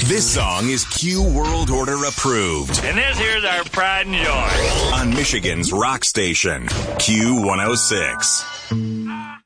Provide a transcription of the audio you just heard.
This song is Q World Order approved. And this here's our pride and joy. On Michigan's rock station, Q106.